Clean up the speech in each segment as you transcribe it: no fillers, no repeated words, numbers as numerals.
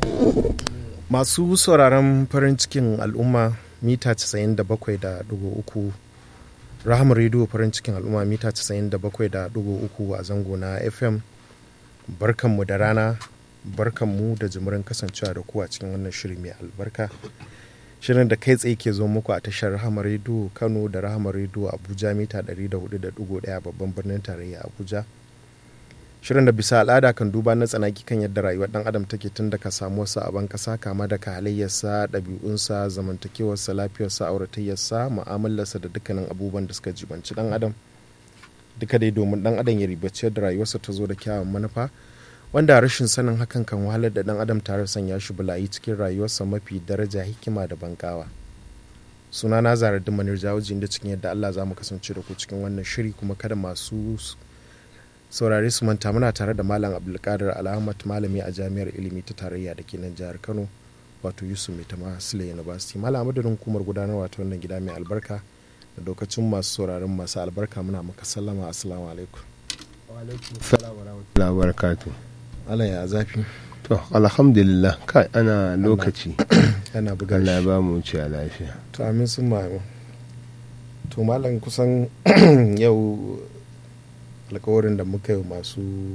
Masu sauraron farin cikin al'umma mita 97.3 Rahama Radio farin cikin al'umma mita 97.3 a zango na FM. Barkanmu da rana, barkanmu da jimirin kasancewa da ku a cikin wannan shiri mai albarka. Shirin da kai tsaye ke zo muku a tashar Rahama Radio Kano da Rahama Radio Abuja mita 104.1 babban birnin tarayya Abuja. Shirin da bisa al'ada kan duba na tsanaki kan yadda rayuwar dan adam take tun daga samuwarsa a ban kasa, kama daga halayyarsa, ɗabi'unsa, zamantakewarsa, lafiyarsa, auratayyarsa, mu'amalarsa da dukkanin abubuwan da suka jibanci dan adam, duka dai domin dan adam ya ribaci yadda rayuwarsa ta zo da kyawun manufa, wanda rashin sanin hakan kan wahalar da dan adam tare sanya shi bulayi cikin rayuwarsa mafi daraja, hikima da bankawa. Sunana Zaharaddin Manir Jawuji, inda cikin yadda Allah za mu kasance da ku cikin wannan shiri, kuma kada masu saurare su manta muna tare da Malam Abdulkadir Alhamad, malami a Jami'ar Ilimi ta Tarayya da ke nan jihar Kano, wato Yusuf Maitama Sule University. Malam Amadadin hukumar gudanarwa ta wannan gida mai albarka da lokacin masu sauraron masu albarka, muna maka sallama, assalamu alaikum. Wa alaikum assalam wa rahmatullahi wa barakatuh. Allah ya zafi. To alhamdulillah, kai ana lokaci. Ana buga shi. Allah ya ba mu wuce a lafiya. To amin sun mamu. To malam, kusan yau alkawarin da muka yi masu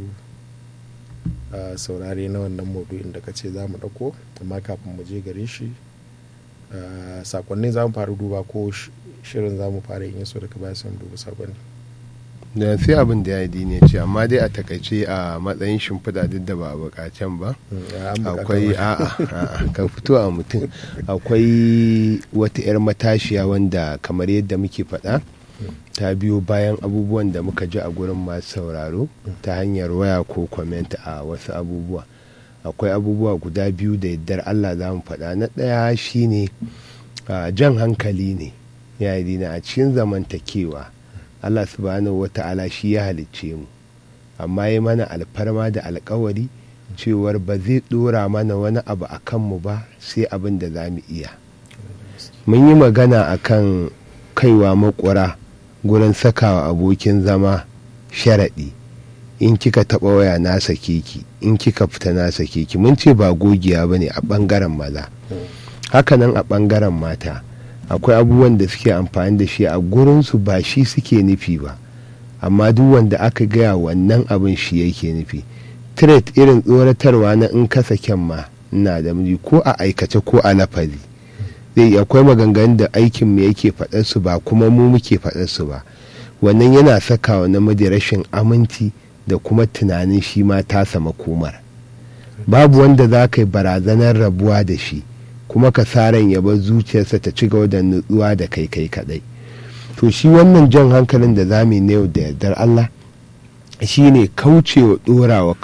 saurare na wannan maudu'in da kace za mu ɗauko, amma kafin mu je gare shi sakonni za mu fara duba ko shirin za mu fara yin yaso daga baya sai mu duba sakonni Da sai abin da ya yi ne ce, amma dai a takaice a matsayin shimfiɗa duk da ba a buƙacen ba. Akwai kan fito a mutum. Akwai wata 'yar matashiya wanda kamar yadda muke faɗa ta biyo bayan abubuwan da muka ji a gurin masu sauraro ta hanyar waya ko comment a wasu abubuwa. Akwai abubuwa guda biyu da yaddar Allah za mu faɗa. Na ɗaya shine jan hankali ne ya yi a cikin zamantakewa. Allah subhanahu wa ta'ala shi ya halicce mu, amma ya mana alfarma da alkawari cewar ba zai ɗora mana wani abu a kanmu ba sai abin da za mu iya. Mun yi magana akan kaiwa makura gurin sakawa abokin zama sharaɗi. In kika taɓa waya na sake ki, in kika fita na sake ki. Mun ce ba gogiya ba ne a ɓangaren maza. Hakanan a ɓangaren mata akwai abubuwan da suke amfani da shi a gurinsu ba shi suke nufi ba, amma duk wanda aka gaya wannan abin shi yake nufi. Tret irin tsoratarwa na in ka saken ma ina da miji, ko a aikace ko a lafazi. Akwai maganganun da aikin mu yake faɗar su ba kuma mu muke faɗar su ba. Wannan yana saka wa namiji rashin aminci da kuma tunanin shi ma tasa makomar. Babu wanda za ka yi barazanar rabuwa da shi kuma ka sa ran ya bar zuciyarsa ta ci gaba da nutsuwa da kai kadai. To shi wannan jan hankalin da za mu yi na yau da yardar Allah shine kaucewa ɗorawa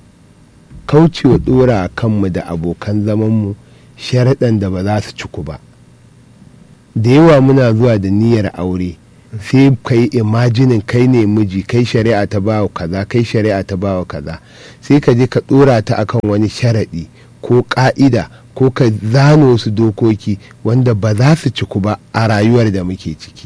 kanmu da abokan zamanmu sharaɗan da ba za su ciku ba. Da yawa muna zuwa da niyyar aure, sai ka yi imajinin kai ne miji, kai shari'a ta bawa kaza, kai shari'a ta bawa kaza, sai ka je ka ɗora ta akan wani sharaɗi ko ƙa'ida ko ka zano su dokoki wanda ba za su ciku ba a rayuwar da muke ciki.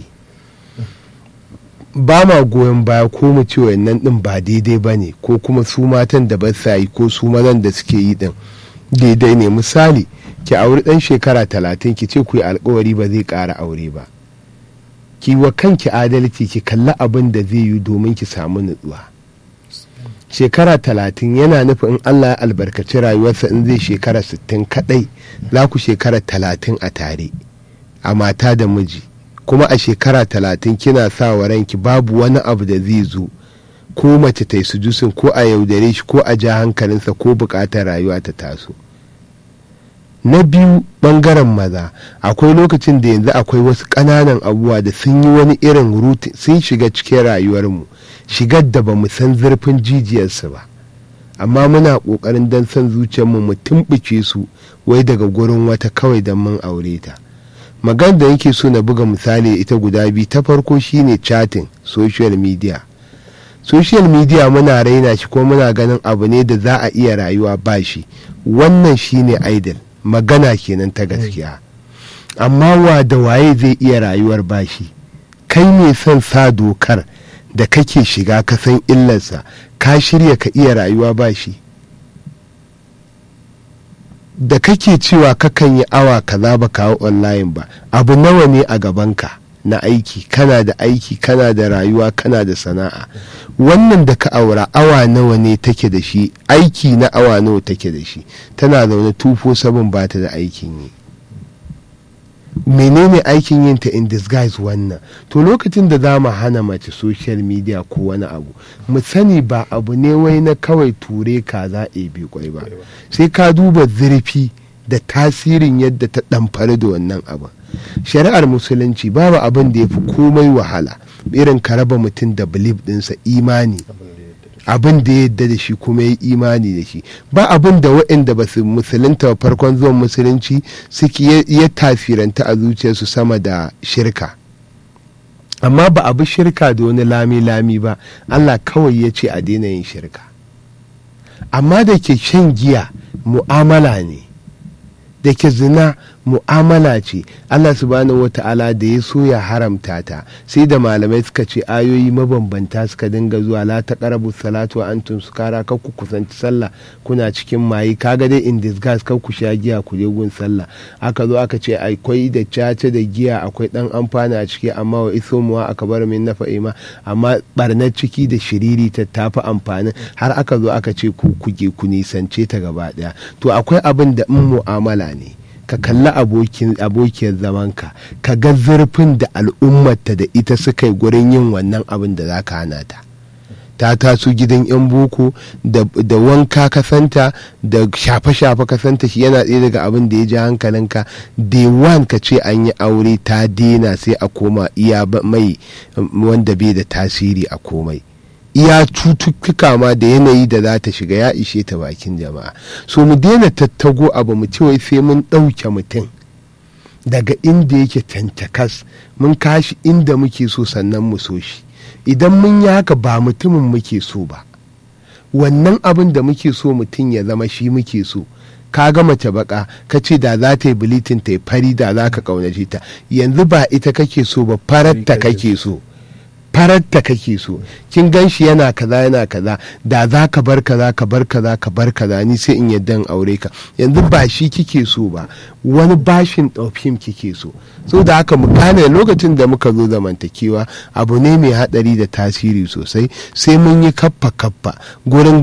Ba ma goyon baya ko mu ce wannan ɗin ba daidai ba ne, ko kuma su matan da ba sa yi ko su mazan da suke yi ɗin daidai ne. Misali, ki auri ɗan shekara 30 ki ce ku yi alkawari ba zai ƙara aure ba. Ki wa kanki adalci, ki kalli abin da zai yi domin ki samu nutsuwa. Shekara 30 yana nufin in Allah ya albarkaci rayuwarsa in zai shekara 60 kadai, za ku shekara 30 a tare a mata da miji, kuma a shekara 30 kina sa wa ranki babu wani abu da zai zo ko mace ta yi sujusin ko a yaudare shi ko a ja hankalinsa ko bukatar rayuwa ta taso. Na biyu, bangaren maza, akwai lokacin da yanzu akwai wasu ƙananan abubuwa da sun yi wani irin rutin, sun shiga cikin rayuwarmu, shigar da ba mu san zurfin jijiyarsu ba, amma muna ƙoƙarin don san zuciyarmu mu tumɓuke su wai daga gurin wata kawai don mun aure ta. Magana da yake so na buga misali ita guda biyu. Ta farko shine chatting, social media. Social media muna raina shi ko muna ganin abu ne da za a iya rayuwa ba shi. Wannan shine idol, magana kenan ta gaskiya. Amma wa da waye zai iya rayuwar bashi? Kai ne son sa dokar da kake shiga ka san illarsa, ka shirya ka iya rayuwa bashi? da kake cewa kakan yi awa kaza ba kawo online ba, abu nawa ne a gabanka na aiki, kana da aiki, kana da rayuwa, kana da sana'a. Wannan da ka aura awa nawa ne take da shi, aiki na awa nawa take da shi, tana zaune 247 ba ta da aikin yi. Menene aikin yin ta in disguise wannan? To lokacin da za mu hana mace social media ko wani abu, mu sani ba abu ne wai na kawai ture kaza ebe kwai ba, sai ka duba zurfi da tasirin yadda ta ɗamfari da wannan abu. Shari'ar musulunci babu abin da ya fi komai wahala irin ka raba mutum da belief ɗinsa, imani, abin da ya yadda da shi kuma ya imani da shi. Ba abin da waɗanda ba su musulunta farkon zuwan musulunci suke ya tasiranta a zuciyarsu sama da shirka. Amma ba abu shirka da wani lami-lami ba, Allah kawai ya ce a daina yin shirka. Amma da ke shan giya mu'amala ne, da ke zina mu'amala ce. Allah subhanahu wata'ala da ya so ya haramta ta, sai da malamai suka ce ayoyi mabambanta suka dinga zuwa, la taqrabu salatu wa antum sukara, kar ku kusanci sallah kuna cikin maye. Kaga dai in disguise, kar ku sha giya ku je gun sallah. Aka zo aka ce akwai da caca da giya akwai dan amfana a ciki, amma wa ismuwa aka bar min nafa'ima, amma barnar ciki da shiriri ta tafi amfanin. Har aka zo aka ce ku ku nisance ta gaba daya. To akwai abin da in mu'amala ne, ka kalli abokiyar zamanka, ka ga zurfin da al'ummarta da ita suka yi gurin yin wannan abin da za ka hana ta. Ta taso gidan 'yan boko da wanka kasanta, da shafe-shafe kasanta, shi yana ɗaya daga abin da ya ji hankalinka. Day one ka ce an yi aure ta dena, sai a koma iya mai wanda bai da tasiri a komai. Iya cututtuka ma da yanayi da za ta shiga ya ishe ta bakin jama'a. So mu daina tattago abu mu ce wai sai mun ɗauke mutum daga inda yake tantakas mun kashi inda muke so sannan mu so shi. Idan mun yi haka ba mutumin muke so ba, wannan abin da muke so mutum ya zama shi muke so. Ka ga mace baka, ka ce da za ta yi bilitin ta yi fari da za ka ƙaunace ta. Yanzu ba ita kake so ba, fararta kake so. Fararta kake so. Kin gan shi yana kaza da za ka bar kaza ka bar kaza ni sai in yadda in aure ka. Yanzu ba shi kike so ba, wani bashin of him kike so. So da haka mu gane lokacin da muka zo zamantakewa abu ne mai hadari da tasiri sosai, sai mun yi kaffa gurin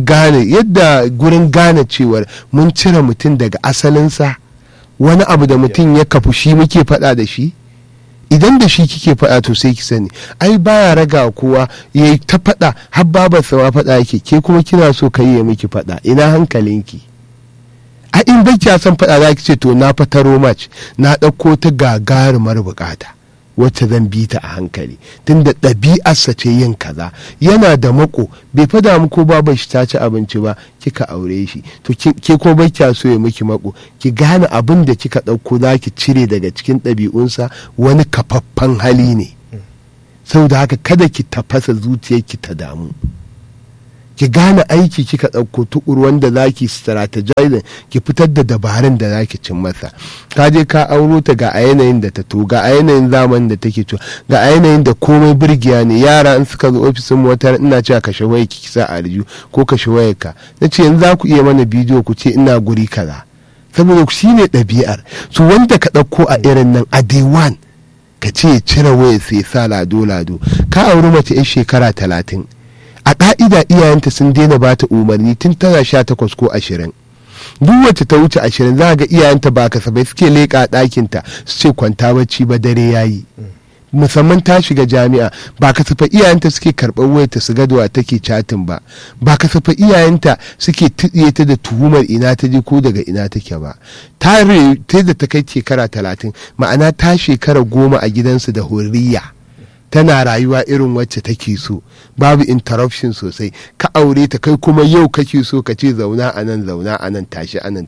gane cewar mun cire mutum daga asalinsa. Wani abu da mutum ya kafu shi muke faɗa da shi. Idan da shi kike faɗa to sai ki sani ai baya raga kowa, ya ta faɗa har babarsa ma faɗa yake, ke kuma kina so kai ya miki faɗa. Ina hankalinki? A in bai kya san faɗa za ki ce to na fataro match, na ɗauko ta gagarumar bukata wacce zan bi ta a hankali, tunda ɗabi'arsa ce yin kaza. Yana da mako, bai fada muku babar shi ta ci abinci ba, kika aure shi, to ke ko bai kya so ya miki mako. Ki gane abin da kika ɗauko za ki cire daga cikin ɗabi'unsa wani kafaffan hali ne. Saboda haka kada ki tafasa zuciyarki ta damu. Ki gane aiki kika ɗauko tukur wanda za ki strategizing, ki fitar da dabarun da za ki cin masa. Ka je ka auro ta ga a yanayin da ta to, ga a yanayin zamanin da take to, ga a yanayin da komai birgiya ne. Yara in suka zo ofisin mu wata ina cewa kashe waya ki kisa a riju ko kashe wayar ka, na ce yanzu za ku iya mana bidiyo ku ce ina guri kaza, saboda shi ne ɗabi'ar su. Wanda ka ɗauko a irin nan a day one ka ce cire wayar sai sa lado ka auri mace 'yan shekara 30. A ƙa'ida iyayenta sun daina ba ta umarni tun tana 18 ko 20. Duk wacce ta wuce 20 za ga iyayenta ba kasafai suke leƙa ɗakinta su ce kwanta bacci ba, dare yayi. Musamman ta shiga jami'a ba kasafai iyayenta suke karɓar wayarta su ga da take chatin ba kasafai iyayenta suke tuɗiye ta da tuhumar ina ta je ko daga ina take ba. Ta da ta kai shekara 30, ma'ana ta shekara 10 a gidansu da hurriya. Tana rayuwa irin wacce take so, babu interruption sosai. Ka aure ta kai kuma yau kake so ka ce zauna a nan tashi anan.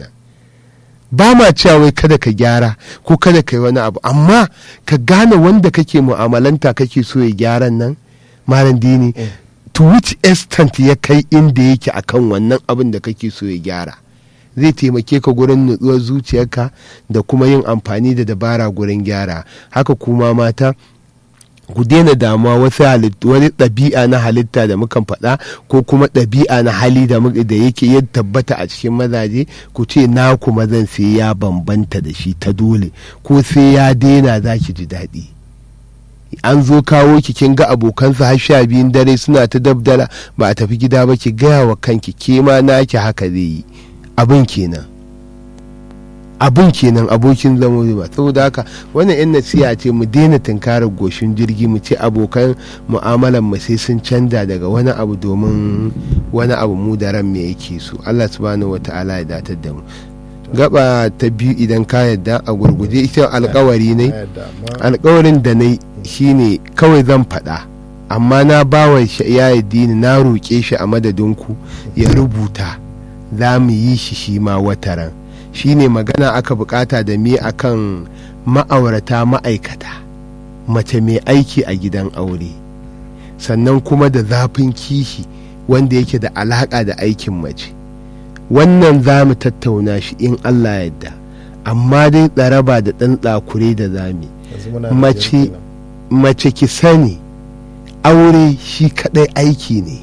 Ba ma cewa wai kada ka gyara ko kada ka yi wani abu, amma ka gane wanda kake mu'amalanta kake so ya gyaran nan. Malam Dini, to which extent ya kai inda yake akan wannan abin da kake so ya gyara, zai taimake ka gurin nutsuwar zuciyarka da kuma yin amfani da dabara gurin gyara. Haka kuma mata ku daina damuwa wani ɗabi'a na halitta da mukan faɗa ko kuma ɗabi'a na hali da yake ya tabbata a cikin mazaje ku ce naku mazan sai ya bambanta da shi ta dole ko sai ya daina za ki ji daɗi. An zo kawo ki kin ga abokansa har 12 dare suna ta dabdala ba a tafi gida ba, ki gaya wa kanki ke ma naki haka zai yi. Abin kenan abokin zama ba. Saboda haka wannan yan nasiha ce mu daina tunkarar goshin jirgi mu ce abokan mu'amalan mu sai sun canza daga wani abu domin wani abu mu da ran me yake so. Allah subhanahu wata'ala ya datar da mu. Gaba ta biyu idan ka yadda a gurguje ita alkawari ne, alkawarin da na shine kawai zan faɗa amma na bawa ya dini na roƙe shi a madadinku ya rubuta za mu yi shi ma wataran. Shine magana aka bukata da me akan ma'aurata ma'aikata, mace mai aiki a gidan aure, sannan kuma da zafin kishi wanda yake da alaka da aikin mace. Wannan za mu tattauna shi in Allah yadda, amma dai tsaraba da ɗan tsakure da zami. Mace ki sani aure shi kadai aiki ne,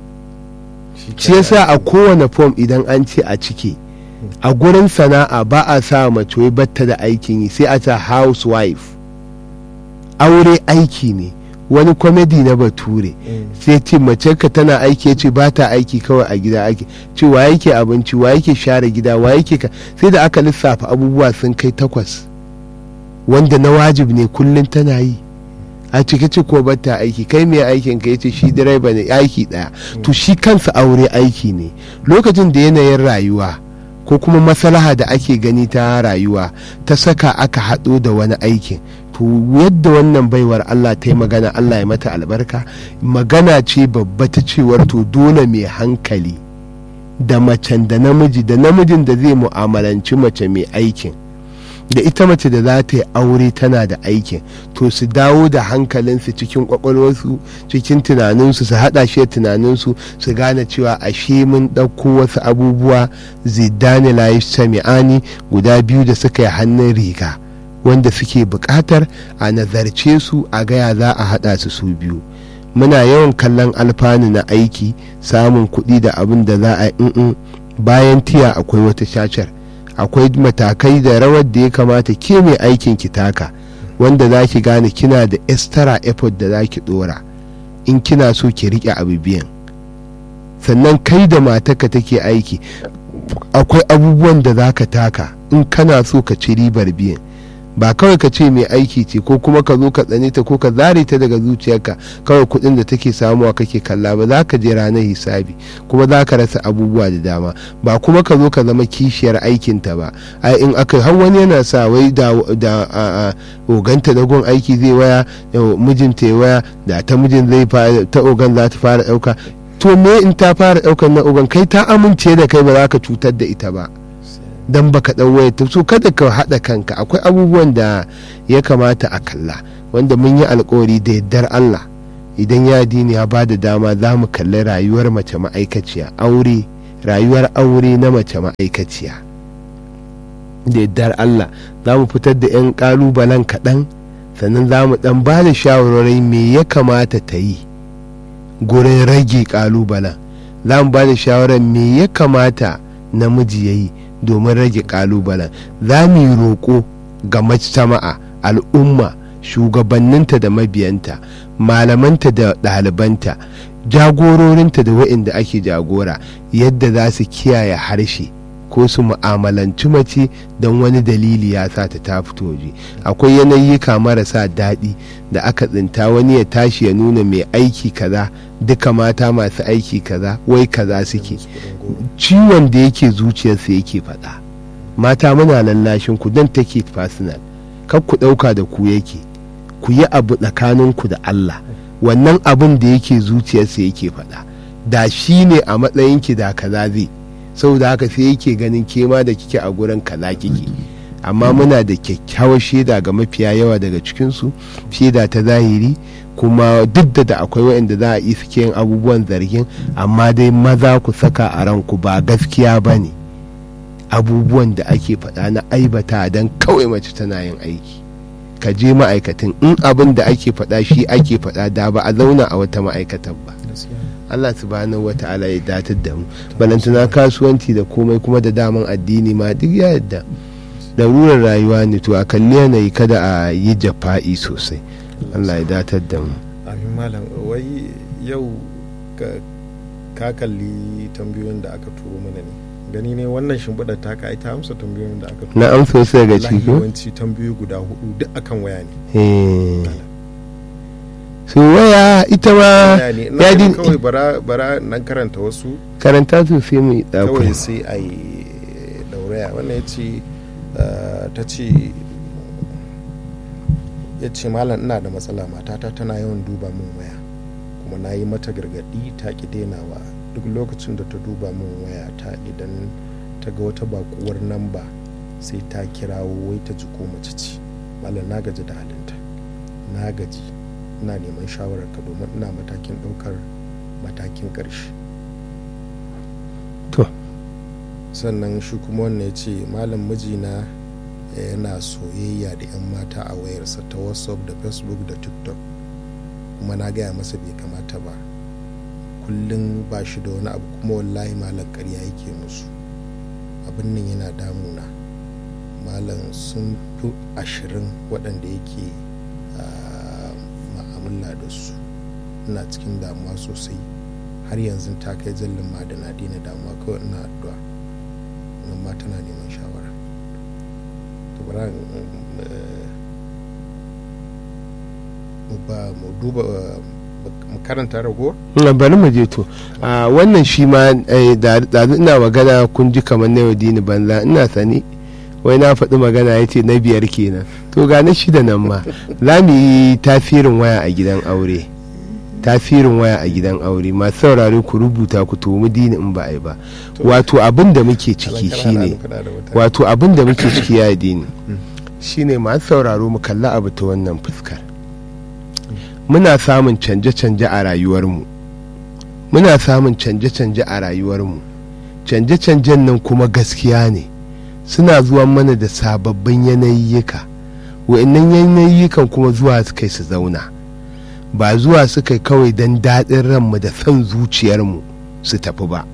shi yasa a kowane fom idan an ce a cike a gurin sana'a ba a sa mace wai batta da aikin yi, sai a ta housewife. Aure aiki ne. Wani kwamedi na bature sai ce mace ka tana aiki, ce ba ta aiki kawai a gida ake, ce wa yake abinci, wa yake share gida, wa yake ka, sai da aka lissafa abubuwa sun kai 8 wanda na wajib ne kullum tana yi. A cike ce ko bata aiki, kai mai aikin ka yace shi direba ne, aiki daya. To shi kansa aure aiki ne. Lokacin da yanayin rayuwa ko kuma maslaha da ake gani ta rayuwa ta saka aka haɗo da wani aikin, to yadda wannan baiwar Allah ta yi magana, Allah ya mata albarka, magana ce babba ta cewar to dole mai hankali da macen da namijin da zai mu'amalanci mace mai aikin da ita mace da za ta yi aure tana da aikin, to su dawo da hankalinsu cikin kwakwalwarsu, cikin tunaninsu, su haɗa shi da tunaninsu, su gane cewa ashe mun ɗauko wasu abubuwa ziddani la sami'ani guda biyu da suka yi hannun riga wanda suke buƙatar a nazarce su a gaya za a haɗa su biyu. Muna yawan kallon alfanu na aiki, samun kuɗi da abin da za a bayan tiya akwai wata cacar, akwai matakai da rawar da ya kamata ke mai aikin ki taka, wanda za ki gane kina da extra effort da za ki dora in kina so ki rike abu biyan. Sannan kai da matarka take aiki akwai abubuwan da za ka taka in kana so ka ci ribar biyan. Ba kawai ka ce mai aiki ce ko kuma ka zo ka tsane ta ko ka zare ta daga zuciyarka kawai kuɗin da take samuwa kake kalla ba, za ka je ranar hisabi kuma za ka rasa abubuwa da dama. Ba kuma ka zo ka zama kishiyar aikinta ba. Ai in aka har wani yana sa wai da oganta da gun aiki zai waya, mijinta ya waya, da ta mijin zai ta ogan za ta fara ɗauka. To me in ta fara ɗaukar na ogan, kai ta amince da kai ba za ka cutar da ita ba dan baka ɗauwaye ta. So kada ka haɗa kanka, akwai abubuwan da ya kamata a kalla wanda mun yi alkawari da yardar Allah idan ya dini ya ba da dama za mu kalli rayuwar mace ma'aikaciya, rayuwar aure na mace ma'aikaciya da yardar Allah. Za mu fitar da 'yan ƙalubalen kaɗan, sannan za mu ɗan ba da shawarwarai me ya kamata ta yi gurin rage ƙalubalen. Za mu ba da shawarar me ya kamata namiji ya yi domin rage kalubalen. Za mu yi roƙo ga majtama'a, al'umma, shugabanninta da mabiyanta, malamanta da ɗalibanta, jagororinta da wa'inda ake jagora, yadda za su kiyaye harshe ko su mu'amalanci mace don wani dalili ya sa ta fito waje. Akwai yanayyuka marasa daɗi da aka tsinta, wani ya tashi ya nuna mai aiki kaza, duka mata masu aiki kaza wai kaza suke. Ciwon da yake zuciyarsa yake faɗa. Mata muna lallashin ku don take personal, kar ku ɗauka da ku yake, ku yi abu tsakaninku da Allah. Wannan abin da yake zuciyarsa yake faɗa, da shi ne a matsayinki da kaza zai, saboda haka sai yake ganin kema da kike a gurin kaza kike. Amma muna da kyakkyawar shaida ga mafiya yawa daga cikinsu, shaida ta zahiri, kuma duk da akwai waɗanda za a yi suke yin abubuwan zargin, amma dai maza ku saka a ranku ba gaskiya ba ne abubuwan da ake faɗa na aibata don kawai mace tana yin aiki. ka je ma'aikatan in abin da ake faɗa shi ake faɗa da ba a zauna a wata ma'aikatan ba. Allah subhanahu wata'ala ya datar da mu balantana kasuwanci da komai kuma da daman addini ma duk ya yadda darurar rayuwa ne to a kalli yanayi kada a yi jafa'i sosai. Allah ya datar da mu. Amin malam, wai yau ka kalli tambayoyin da aka turo mana ne, gani ne wannan shimfiɗar ta ka ita amsa tambayoyin da aka turo. Na amsa wasu daga ciki. Yawanci tambayoyi guda 4 duk akan waya ne. So waya ita ma ya din kawai bara nan karanta wasu. Karanta su sai mu yi ɗako. Kawai sai a yi dauraya. Wannan ya ce malam ina da matsala, matata tana yawan duba min waya kuma na yi mata gargaɗi ta ki denawa. Duk lokacin da ta duba min waya ta idan ta ga wata bakuwar namba sai ta kirawo wai ta ji ko mace ce. Malam na gaji da halinta, na gaji, ina neman shawararka domin ina matakin ɗaukar matakin ƙarshe. To sannan shi kuma wannan ya ce malam mijina yana soyayya da 'yan mata a wayarsa ta WhatsApp da Facebook da TikTok, kuma na gaya masa bai kamata ba, kullum ba shi da wani abu kuma wallahi malam ƙarya yake musu. Abin nan yana damuna malam, sun fi 20 waɗanda yake ma'amala da su. Ina cikin damuwa sosai, har yanzu ta kai jallin ma da na daina damuwa, kawai ina addu'a nan ma tana neman shawara. To bara mu duba mu karanta rago. Bari mu je to wannan shi ma da ina magana kun ji kamar na yau banza ina sani wai na faɗi magana ya ce na 5 kenan, to ga na 6 nan ma za mu yi tasirin waya a gidan aure. Tasirin waya a gidan aure masu saurare ku rubuta ku tuhumi dini in ba a yi ba. Wato abin da muke ciki shine ya dini shine masu sauraro mu kalla abu ta wannan fuskar. Muna samun canje-canje a rayuwarmu, canje-canjen nan kuma gaskiya ne, suna zuwa mana da sababbin yanayiyyuka. Wa'annan yanayiyyukan kuma zuwa su kai su zauna, ba zuwa su kai kawai don daɗin ranmu da son zuciyarmu su tafi ba.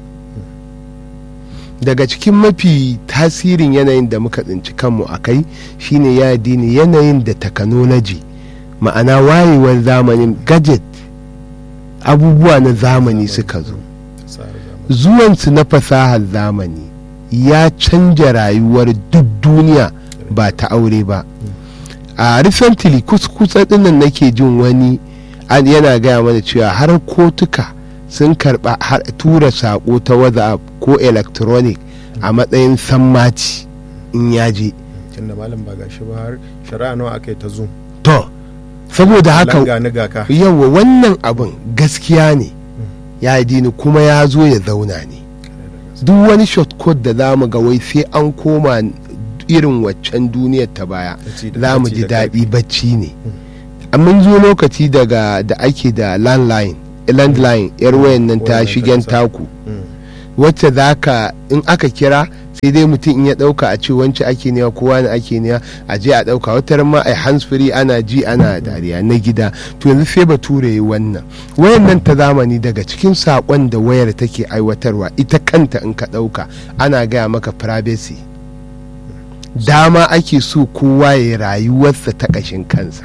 Daga cikin mafi tasirin yanayin da muka tsinci kanmu a kai shine ya dini yanayin da technology, ma'ana wayewar zamanin gadget, abubuwa na zamani suka zo. Zuwansu na fasahar zamani ya canja rayuwar duk duniya ba ta aure ba. A recently kusa dinnan nake jin wani yana gaya mana cewa har kotuka sun karba tura sako ta WhatsApp ko electronic a matsayin sammaci in yaje. Tunda malam ba gashi ba har shari'a nawa aka yi ta Zoom. To saboda haka yawa wannan abin gaskiya ne ya dini kuma ya zo ya zauna ne. Duk wani shortcut da za mu ga wai sai an koma irin waccan duniyar ta baya za mu ji daɗi bacci ne. Mun zo lokaci da ake da landline yar wayan nan ta shigen taku wacce za ka in aka kira sai dai mutum in ya dauka a ce wance ake newa kowa ne ake newa a je a dauka wata ma a hands free ana ji ana dariya na gida. To yanzu sai bature yi wannan wayan nan ta zamani, daga cikin sakon da wayar take aiwatarwa ita kanta in ka dauka ana gaya maka privacy, dama ake so kowa ya rayuwarsa ta kashin kansa.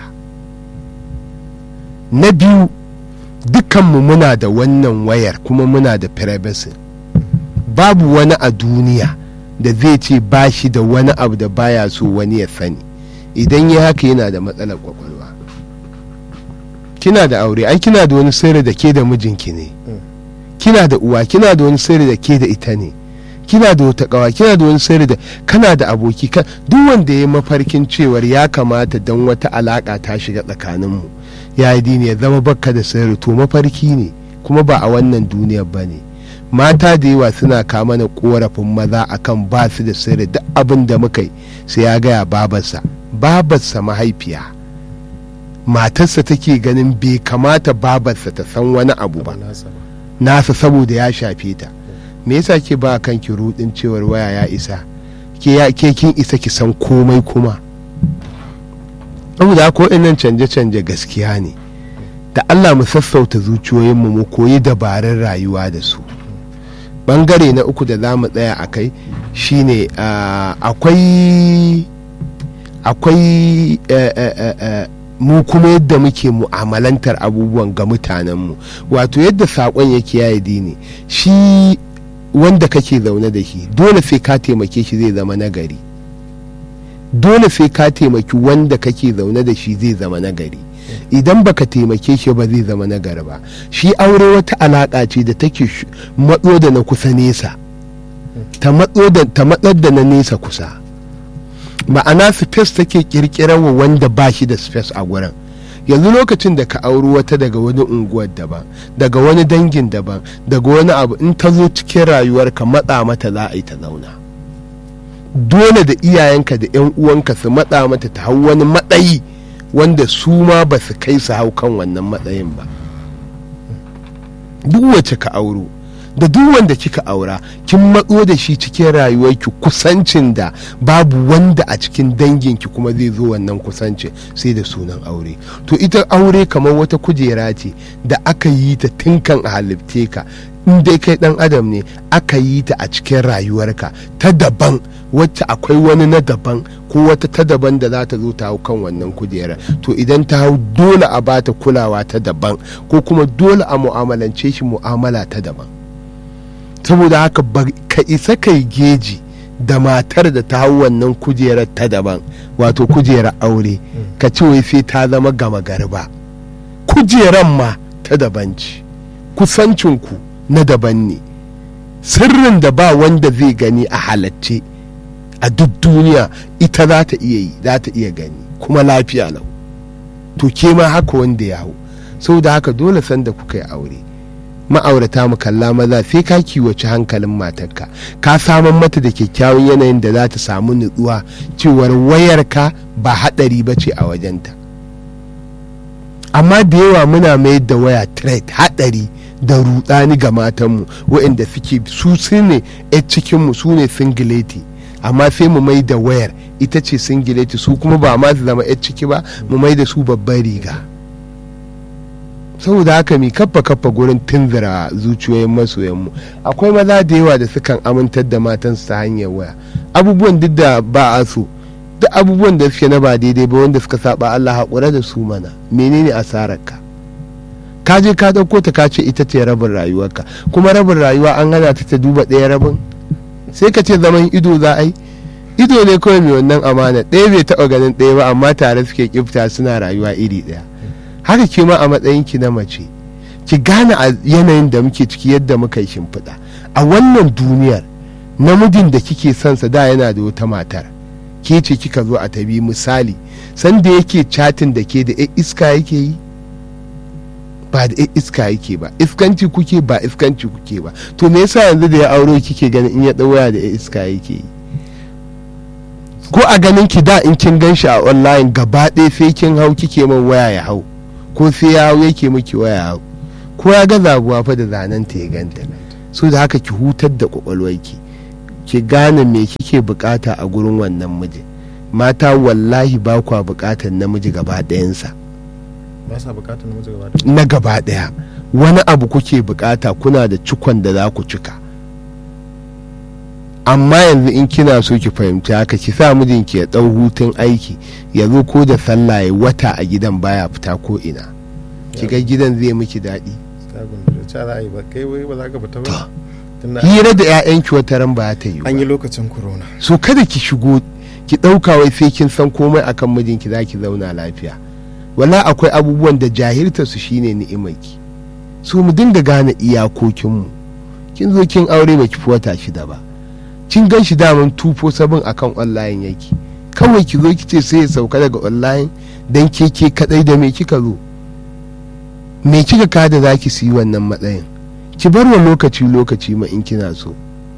Na biyu, dukkanmu muna da wannan wayar kuma muna da privacy. Babu wani a duniya da zai ce ba shi da wani abu da baya so wani ya sani. Idan ya haka yana da matsalar kwakwalwa. Kina da aure, ai kina da wani sirri da ke da mijinki ne. Kina da uwa, kina da wani sirri da ke da ita ne. Kina da wata kawa, kina da wani sirri da kana da aboki. Duk wanda ya mafarkin cewar ya kamata don wata alaka ta shiga tsakaninmu ya yi dini ya zama bakka da sirri, to mafarki ne kuma ba a wannan duniyar ba ne. Mata da yawa suna kama na korafin maza akan ba su da sirri, duk abin da muka yi sai ya gaya babarsa mahaifiya, matarsa take ganin bai kamata babarsa ta san wani abu ba nasa saboda ya shafe ta. Me yasa ke ba kanki rudin cewar waya ya isa ke kin isa ki san komai, kuma saboda haka waɗannan canje-canje gaskiya ne, da Allah mu sassauta zuciyoyinmu mu koyi dabarun rayuwa da su. Bangare na uku da za mu tsaya a kai shine akwai mu kuma yadda muke mu'amalantar abubuwan ga mutanenmu, wato yadda saƙon yake yayi dini, shi wanda kake zaune da shi dole sai ka taimake shi zai zama nagari, dole sai ka taimaki wanda kake zaune da shi zai zama nagari. Idan baka taimake shi ba zai zama nagari ba. Shi aure wata alaƙa ce da take matso da na kusa nesa, ta matsar da na nesa kusa. Ma'ana space take kirkirar wa wanda ba shi da space a gurin. Yanzu lokacin da ka auri wata daga wani unguwar daban, daga wani dangin daban, daga wani abu, in ta zo cikin rayuwarka matsa mata za a yi ta zauna. Dole da iyayenka da 'yan uwanka su matsa mata ta hau wani matsayi wanda su ma ba su kai su hau kan wannan matsayin ba. Duk wacce ka auro da duk wanda kika aura, kin matso da shi cikin rayuwarki kusancin da babu wanda a cikin danginki kuma zai zo wannan kusancin sai da sunan aure. To ita aure kamar wata kujera ce da aka yi ta tinkan a halitte ka, in dai kai dan adam ne aka yi ta a cikin rayuwarka ta daban, wacce akwai wani na daban ko wata ta daban da za ta zo ta hau kan wannan kujera. To idan ta hau dole a bata kulawa ta daban, ko kuma dole a mu'amalance shi mu'amala ta daban. Saboda haka ka isa kai geji da matar da ta hau wannan kujerar ta daban, wato kujerar aure, ka ce wai sai ta zama gama gari ba. Kujeran ma ta daban ce, kusancinku na daban ne, sirrin da ba wanda zai gani a halacce a duk duniya ita za ta iya yi, za ta iya gani kuma lafiya lau. To ke ma haka wanda ya hau. Saboda haka dole sanda kuka yi aure, ma'aurata mu kalla maza, sai ka kiwace hankalin matarka, ka saman mata da kyakkyawan yanayin da za ta samu nutsuwa cewar wayarka ba haɗari ba ce a wajenta. Amma da yawa muna mayar da waya threat, haɗari da rudani ga matanmu waɗanda suke su ne a cikinmu, su ne singileti, amma sai mu mai da wayar ita ce singileti, su kuma ba ma su zama a ciki ba, mu mai da su babbar riga. Saboda haka mi kaffa gurin tunzura zuciyoyin masoyanmu. Akwai maza da yawa da sukan amintar da matansu ta hanyar waya, abubuwan duk da ba a so, duk abubuwan da suke na ba daidai ba wanda suka saba Allah haƙura da su mana. Menene asararka? Ka je ka ɗauko ta ka ce ita ce rabin rayuwarka, kuma rabin rayuwa an hana ta duba ɗaya rabin, sai ka ce zaman ido za a yi. Ido ne kawai mai wannan amana, ɗaya bai taɓa ganin ɗaya ba amma tare suke kifta suna rayuwa iri ɗaya. Haka ke ma a matsayinki na mace, ki gane a yanayin da muke ciki yadda muka yi shimfiɗa a wannan duniyar. Namijin da kike son sa da yana da wata matar, ke ce kika zo a tabi, misali sanda yake chatin da ke da iska yake yi, ba da iska yake ba, iskanci kuke ba iskanci kuke ba. To me yasa yanzu da ya auro kike ganin in ya ɗauya da iska yake yi? Ko a ganin ki da in kin gan shi a online gaba ɗaya sai kin hau kike man waya ya hau, ko sai ya hau yake miki waya hau, ko ya ga zabuwa fa da zanen ta ya ganta. So da haka ki hutar da kwakwalwarki, ki gane me kike bukata a gurin wannan miji. Mata wallahi ba kwa bukatar namiji gaba ɗayansa, ba sa bukatar namiji gaba ɗaya, na gaba ɗaya. Wani abu kuke bukata, kuna da cikon da za ku cika. Amma yanzu in kina so ki fahimci haka, ki sa mijinki ya ɗau hutun aiki, ya zo ko da sallah ya wata a gidan baya fita ko ina, ki ga gidan zai miki daɗi. Hira da 'ya'yanki wata ran ba ta yi, an yi lokacin corona. So kada ki shigo ki ɗauka wai sai kin san komai akan mijinki za ki zauna lafiya. Wala akwai abubuwan da jahilta su shine ni'imarki. So mu dinga gane iyakokinmu. Kin zo kin aure baki fi wata 6 ba, kin gan shi daman 247 akan online yake, kawai ki zo ki ce sai ya sauka daga online dan ke kadai. da me kika zo, me kika kada zaki su yi wannan matsayin? Ki bar wa lokaci ma in kina so.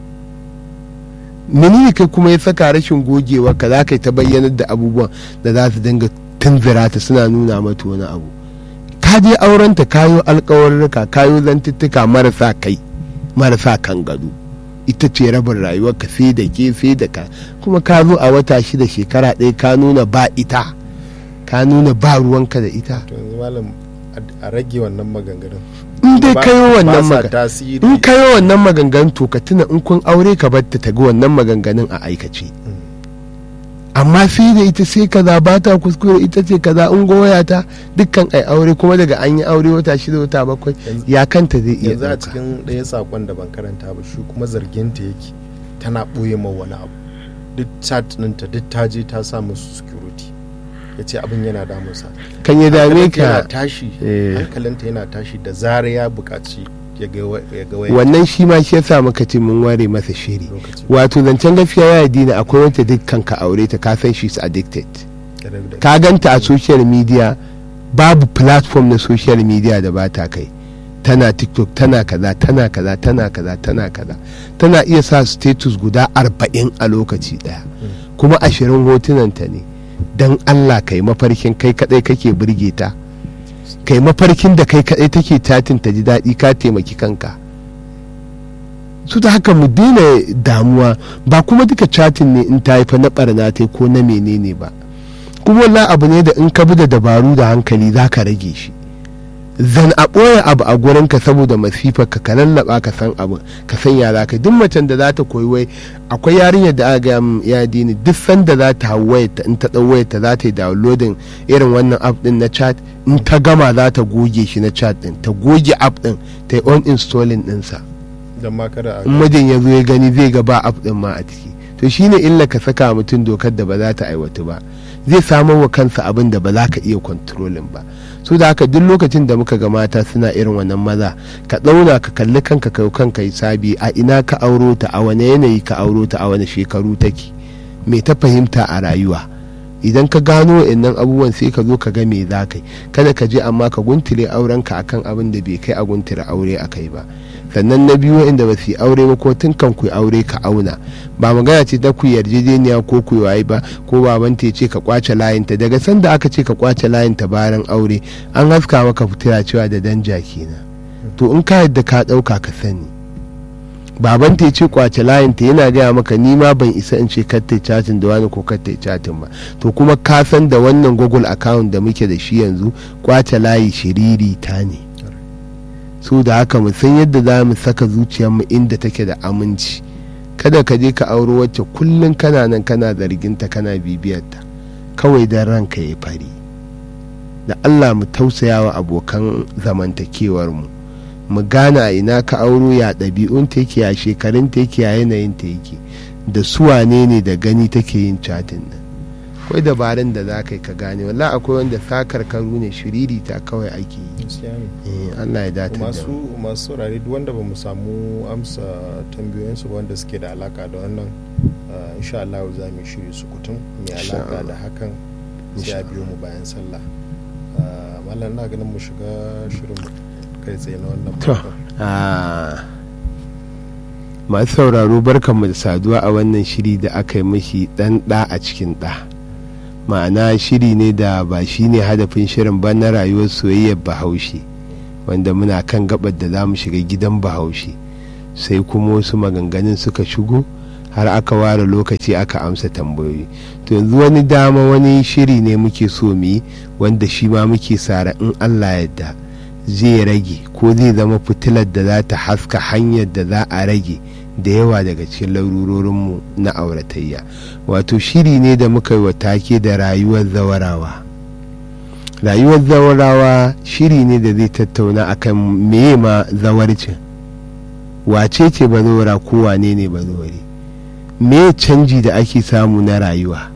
menene kai kuma ya saka rashin gogewa ka za ka ta bayyanar da abubuwan da za su dinga tunzura ta suna nuna mata wani abu? ka je aurenta kayo alkawarruka, kayo zantuttuka marasa kai, marasa kan gado, ita ce rabin rayuwar ka, sai da ke sai da ka, kuma ka zo a wata 6 shekara 1 ka nuna ba ita, ka nuna ba ruwanka da ita. to yanzu malam a rage wannan maganganun in dai kayo wannan maganganun to ka tuna in kun aure ka bar ta ga wannan maganganun a aikace. amma sai da ita sai kaza ba ta kuskure ita ce kaza in goya ta dukkan ai aure kuma daga an yi aure wata 6 wata 7 ya kanta zai iya yanzu a cikin ɗaya sakon da ban karanta ba shi kuma zarginta yake tana ɓoye ma wani abu duk chat ɗinta duk ta je ta sa musu security ya ce abin yana damunsa kan ya dame ka hankalinta yana tashi da zarar ya buƙaci ya ga waya. wannan shi ma shi yasa muka ce mun ware masa shiri wato zancen gaskiya ya dina akwai wata dukkan ka aure ta ka san she's addicted ka ganta a social media babu platform na social media da ba ta kai tana TikTok tana kaza tana kaza tana kaza tana kaza tana iya sa status guda 40 a lokaci daya kuma 20 hotunanta ne. dan Allah kai mafarkin kai kadai kake burge ta kai mafarkin da kai kadai take tatin ta ji daɗi ka taimaki kanka su ta haka mu daina damuwa ba kuma duka chatin ne in ta haifa na barna ta ko na menene ba kuma wallahi abu ne da in ka bi da dabaru da hankali za ka rage shi zan a ɓoye abu a gurinka saboda masifar ka lallaba ka san abu ka san yara ka duk macen da za ta koyi wai akwai yarinyar da aka gaya ya dini duk sanda za ta hau wayarta in ta ɗau wayarta za ta yi downloading irin wannan app din na chat in ta gama za ta goge shi na chat din ta goge app din ta yi on installing ɗinsa in mijin ya zo ya gani zai ga ba app din ma a ciki to shine illa ka saka mutum dokar da ba za ta aiwatu ba zai samar wa kansa abin da ba za ka iya controlling ba. su da haka duk lokacin da muka ga mata suna irin wannan maza ka ɗauna ka kalli kanka kai kanka yi sabi a ina ka auro ta a wane yanayi ka auro ta a wane shekaru take me ta fahimta a rayuwa idan ka gano wa'annan abubuwan sai ka zo ka ga me za ka yi kada ka je amma ka guntule aurenka akan abin da bai kai a guntule aure a kai ba. sannan na biyu inda ba su aure ba ko tun kan ku aure ka auna ba magana ce ta ku yarjejeniya ko ku waye ba ko baban ta ce ka kwace layinta daga sanda aka ce ka kwace layinta bayan aure an haska maka fitila cewa da danja kenan to in ka yadda ka dauka ka sani baban ta ce kwace layinta yana gaya maka ni ma ban isa in ce kar ta chatin da wani ko kar ta chatin ba to kuma ka san da wannan Google account da muke da shi yanzu kwace layi shiriri ta ne su da haka mu san yadda za mu saka zuciyarmu inda take da aminci kada ka je ka auro wacce kullum kana nan kana zarginta kana bibiyarta kawai don ranka ya fari da Allah mu tausaya wa abokan zamantakewar mu gane a ina ka auro ya ɗabi'un ta yake ya shekarun ta yake ya yanayin ta yake da su wane ne da gani take yin chatin nan akwai dabarun da za ka yi ka gane walla akwai wanda sakar karu ne shiriri ta kawai ake yi. Allah ya dace da masu saurari duk wanda ba mu samu amsa tambayoyinsu ba wanda suke da alaka da wannan insha Allah za mu shiri su kutum mai alaka da hakan sai a biyo mu bayan sallah. Mallan na ganin mu shiga shirin kai tsaye na wannan masu sauraro barkanmu da saduwa a wannan shiri da aka yi mashi dan da a cikin da ma'ana shiri ne da ba shi ne hadafin shirin ba na rayuwar soyayyar bahaushe wanda muna kan gabar da za mu shiga gidan bahaushe sai kuma wasu maganganun suka shigo har aka ware lokaci aka amsa tambayoyi to yanzu wani dama wani shiri ne muke so mu yi wanda shi ma muke sara in Allah yadda zai rage ko zai zama fitilar da za ta haska hanyar da za a rage da yawa daga cikin larurorinmu na auratayya wato shiri ne da muka yi wa take da rayuwar zawarawa. Rayuwar zawarawa shiri ne da zai tattauna akan meye ma zawarcin wace ce bazawara ko wane ne bazawari me canji da ake samu na rayuwa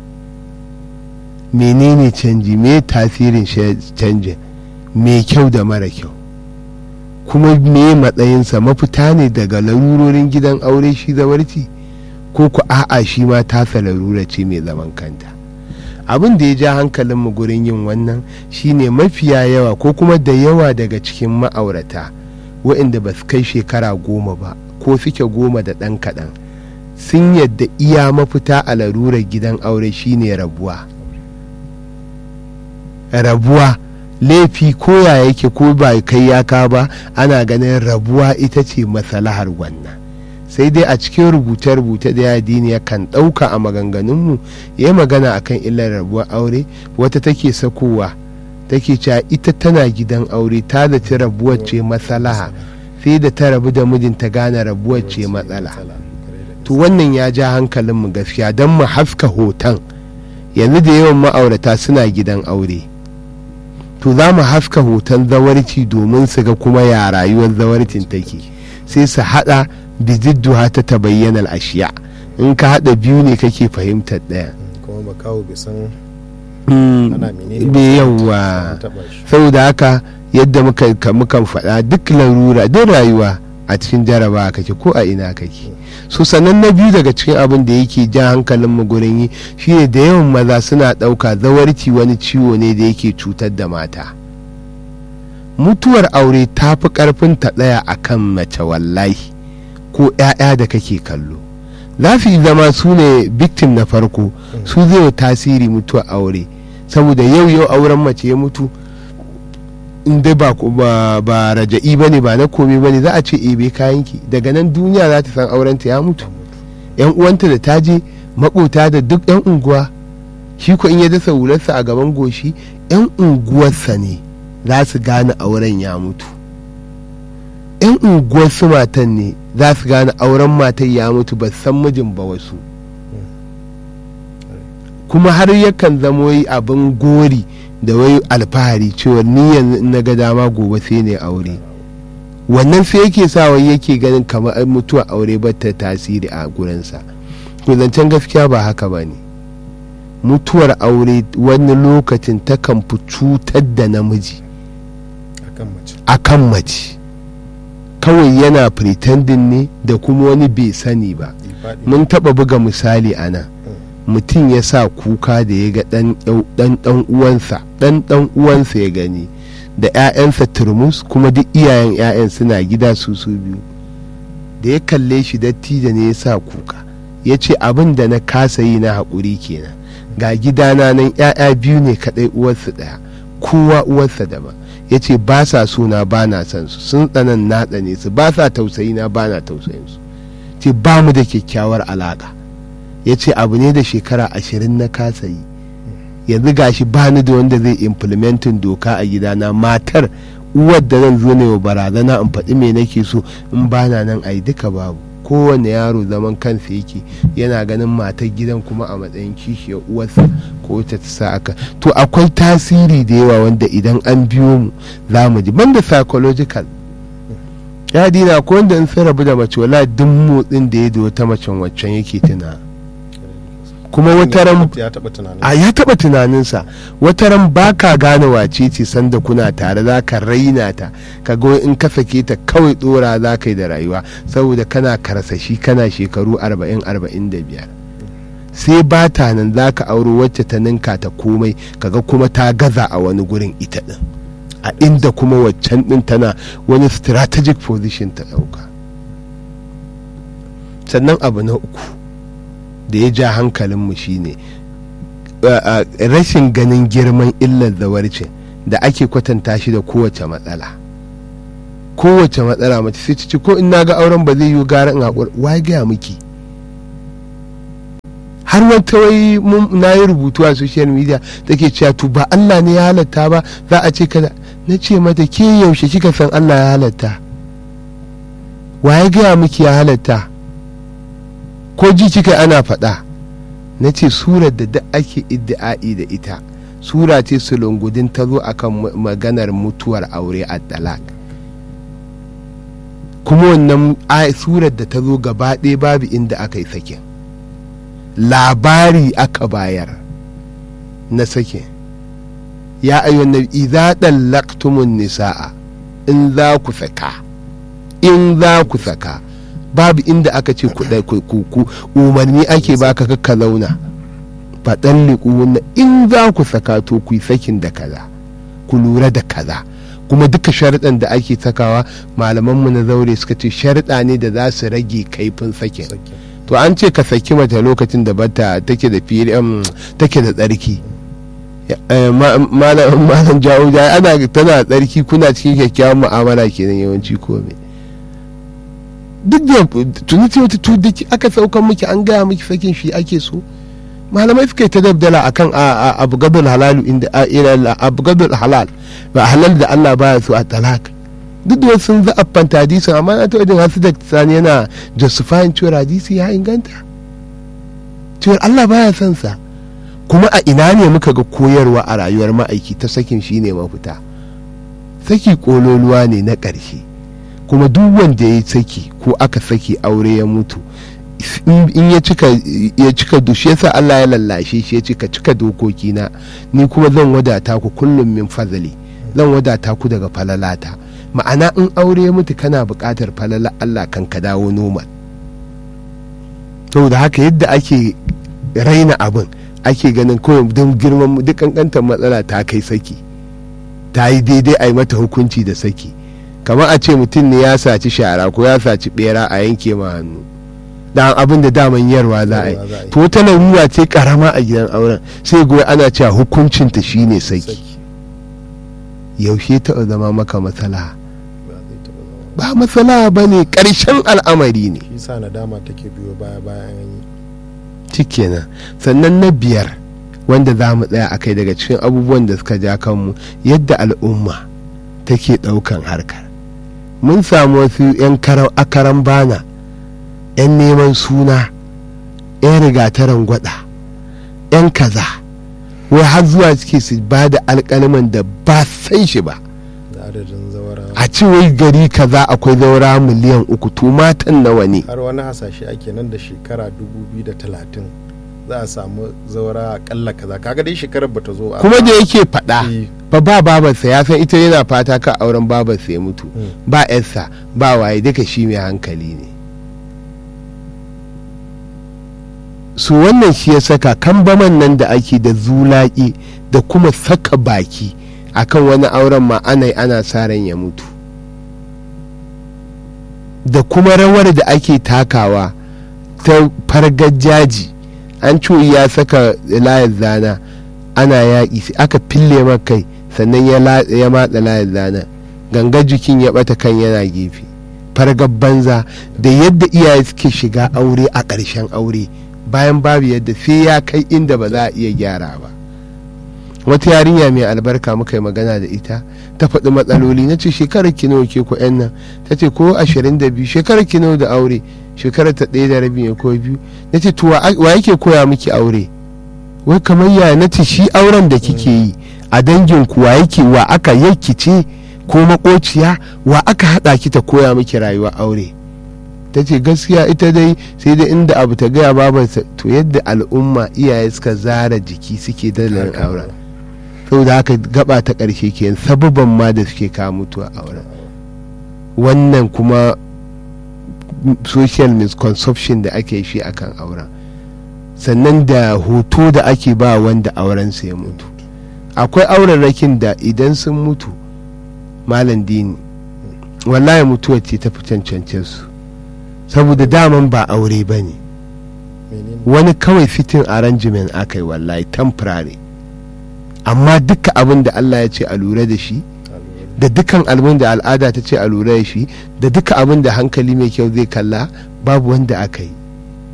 menene canji me tasirin canjin me kyau da mara kyau kuma me matsayinsa mafita ne daga larurorin gidan aure shi zawarci ko ku a'a shi ma tasa larura ce mai zaman kanta. Abin da ya ja hankalinmu gurin yin wannan shine mafiya yawa ko kuma da yawa daga cikin ma'aurata waɗanda ba su kai shekara 10 ba ko suke 10 da ɗan kaɗan sun yadda iya mafita a larurar gidan aure shine rabuwa laifi ko ya yake ko ba kai yaka ba ana ganin rabuwa ita ce masalahar wannan sai dai a cikin rubuce-rubuce da addini ya kan ɗauka a maganganunmu ya yi magana akan illar rabuwar aure. Wata take sakowa take cewa ita tana gidan aure ta zaci rabuwar ce maslaha, sai da ta rabu da mijinta gane rabuwar ce matsala. To wannan ya ja hankalinmu gaskiya don mu haska hoton. Yanzu da yawan ma'aurata suna gidan aure, to za mu haska hoton zawarci domin su ga kuma ya rayuwar zawarcin take, sai su haɗa bijidduha ta tabayyanar ashiya. In ka haɗa biyu ne kake fahimtar ɗaya. kuma ba kawo bai san bai yawa. Saboda haka yadda mukan faɗa duk larura duk rayuwa a cikin jaraba kake ko a ina kake. So sannan na biyu daga cikin abin da yake jan hankalin mu gurin yi shine da yawan maza suna ɗauka zawarci wani ciwo ne da yake cutar da mata. Mutuwar aure ta fi ƙarfin ta tsaya a kan mace wallahi ko 'ya'ya da kake kallo, za su yi zama su ne victim na farko, su zai tasiri mutuwar aure. Saboda yau auren mace ya mutu in dai ba raja'i bane ba na komai bane za a ce ebe kayanki, daga nan duniya za ta san aurenta ya mutu. Yan uwanta da ta je makota da duk yan unguwa, shi ko in ya dasa hularsa a gaban goshi yan unguwarsa ne za su gane auren ya mutu. yan unguwar su matan ne za su gane auren matan ya mutu ba san mijin ba wasu. Kuma har yakan zamo yi abin gori da wai alfahari cewa ni yanzu na ga dama gobe sai ne aure. Wannan sai yake sa wai yake ganin kamar mutuwa aure ba ta tasiri a gurinsa. To zancen gaskiya ba haka ba ne. Mutuwar aure wani lokacin takan fi cutar da namiji akan mace. Kawai yana pretending ne da kuma wani bai sani ba. Mun taba buga misali a nan. Mutum ya sa kuka da ya ga dan uwansa ya gani da 'ya'yansa turmus, kuma duk iyayen 'ya'yan suna gida su biyu. Da ya kalle shi dattijo ne ya sa kuka, ya ce abin da na kasa yi na haƙuri kenan. Ga gidana nan 'ya'ya biyu ne kaɗai uwarsu ɗaya, kowa uwarsa daban. Ya ce ba sa so na ba na san su, sun tsanan na tsane su, ba sa tausayi na ba na tausayin su. Ce ba mu da kyakkyawar alaƙa. Ya ce abu ne da shekara 20 na kasa yi, yanzu gashi ba ni da wanda zai implementin doka a gidana. Matar uwar da zan zo ne wa barazana in faɗi me nake so in bana nan ayi duka babu. Kowane yaro zaman kansa yake, yana ganin matar gidan kuma a matsayin kishiyar uwarsa ko ta sa aka. To akwai tasiri da yawa wanda idan an biyo mu za mu ji, banda psychological. Ya dina ko wanda in sai rabu da mace wala duk motsin da ya da wata macen waccan yake tuna. Kuma wataran ya taba tunaninsa, wataran ba ka gane wace ce sanda kuna tare, za ka raina ta, ka ga in ka sake ta kawai tsora za ka yi da rayuwa, saboda kana karsashi kana shekaru 40-45. Sai ba ta nan za ka auro wacce ta ninka ta komai, kaga kuma ta gaza a wani gurin ita din, a inda kuma waccan din tana wani strategic position ta dauka. Sannan abu na uku da ya ja hankalinmu shine rashin ganin girman illar zawarcin da ake kwatanta shi da kowace matsala. Kowace matsala mace sai ci ko in na ga auren ba zai yi gara in haƙuri, wa gaya miki? Har wata wai na yi rubutu a social media take cewa to ba Allah ne ya halatta ba, za a ce kada. Na ce mata ke yaushe kika san Allah ya halatta? Wa ya gaya miki ya halatta? Ko ji kika ana faɗa? Na ce surar da duk ake iddi'ai da ita sura ce sulungudin ta zo akan maganar mutuwar aure a talak. Kuma wannan surar da ta zo gaba ɗaya babu inda aka yi sakin, labari aka bayar na sakin. Ya ayyuhan nabi idza dallaqtumun nisaa, in za ku saka babu inda aka ce ku umarni ake baka ka zauna. Faɗan liƙu in za ku saka to ku yi sakin da kaza, ku lura da kaza. Kuma duka sharuɗan da ake sakawa malamanmu na zaure suka ce sharuɗa ne da za su rage kaifin sakin. To an ce ka saki mace lokacin da bata take da take da tsarki. Malam jawo ana tana tsarki kuna cikin kyakkyawan mu'amala kenan yawanci komai. duk da tuni ce wata tudaki aka saukan miki an gaya miki sakin shi ake so. Malamai suka yi ta dabdala akan abu gadul halalu inda abu gadul halal ba halal da Allah baya so a talak. Duk da sun za'affanta hadisin amma na taɓa jin hasu da sani yana justifying cewar hadisi ya inganta cewar Allah baya son sa. Kuma a ina ne muka ga koyarwa a rayuwar ma'aiki ta sakin shi ne mafita. Saki kololuwa ne na ƙarshe, kuma duk wanda ya saki ko aka saki aure ya mutu in ya cika dushe yasa Allah ya lallashe shi ya cika dokoki na ni kuma zan wadata ku kullum min fazali, zan wadata ku daga falalata. Ma'ana in aure ya mutu kana buƙatar falala Allah kan ka dawo normal. saboda haka yadda ake raina abin ake ganin kawai don girman duk kankantar matsala ta kai saki, ta yi daidai a yi mata hukunci da saki. Kamar a ce mutum ne ya saci shara ko ya saci bera a yanke ma hannu dan abin da daman yarwa za a yi, to ta larura ce karama a gidan auren sai goyi ana cewa hukuncinta shine saki. Yaushe ta zama maka matsala? Ba matsala ba ne, ƙarshen al'amari ne. Shi sa nadama take biyo baya bayan yi. Shikenan. Sannan na biyar wanda za mu tsaya a kai daga cikin abubuwan da suka ja kanmu yadda al'umma take ɗaukan harkar. Mun samu wasu 'yan akaran bana, 'yan neman suna, 'yan rigataren gwada, 'yan kaza, wai har zuwa suke su ba da alƙalman da ba san shi ba. A ce wai gari kaza akwai zaura miliyan 3, to matan nawa ne? Har wani hasashe ake nan da shekara 2030 za a samu zaura akalla kaza, kaga dai shekarar bata zo. Kuma da yake faɗa ba babarsa ya san ita yana fata ka auren babarsa ya mutu, ba yarsa ba waye, duka shi mai hankali ne. su wannan shi ya saka kambaman nan da ake da zulaki da kuma saka baki akan wani auren ma ana sa ran ya mutu, da kuma rawar da ake takawa ta fargajaji. An cuyi ya saka layar zana ana yaƙi sai aka fille kai sannan ya matsa layar zana, ganga jikin ya bata kan yana gefe. Fargar banza da yadda iyaye suke shiga aure a ƙarshen aure bayan babu yadda sai ya kai inda ba za a iya gyara ba. Wata yarinya mai albarka muka yi magana da ita ta faɗi matsaloli. Na ce shekarar ki nawa ke ku yan nan? Ta ce ko 22. Shekarar ki nawa da aure? Shekarar ta 1 da rabi ne ko 2. Na ce to wa yake koya miki aure? Wai kamar yaya? Na ce shi auren da kike yi a dangin ku wa yake, wa aka ce ko makociya, wa aka haɗa ki ta koya miki rayuwa aure? Ta ce gaskiya ita dai sai dai inda abu ta gaya babansa. To yadda al'umma iyaye suka zara jiki suke dalilin auren, saboda haka gaba ta ƙarshe ke sababan ma da suke kawo mutuwa auren. Wannan kuma social misconception da ake shi akan auren, sannan da hoto da ake ba wanda auren sa ya mutu. Akwai aurarrakin da idan sun mutu malam dini wallahi mutuwa ce ta fi cancance su, saboda daman ba aure ba ne, wani kawai fitin arrangement aka yi wallahi temporary. Amma duka abin da Allah ya ce a lura da shi, da dukkan abin da al'ada ta ce a lura da shi, da duka abin da hankali mai kyau zai kalla, babu wanda aka yi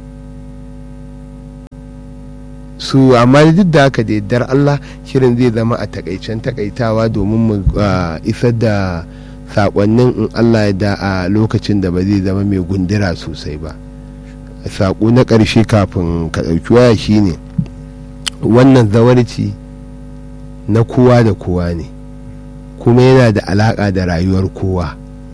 su. Amma duk da haka da yardar Allah shirin zai zama a takaicen takaitawa domin mu isar da sakonnin in Allah ya da a lokacin da ba zai zama mai gundura sosai ba. Sako na ƙarshe kafin ka ɗauki waya shine wannan zawarci na kowa da kowa ne, kuma yana da alaƙa da rayuwar kowa.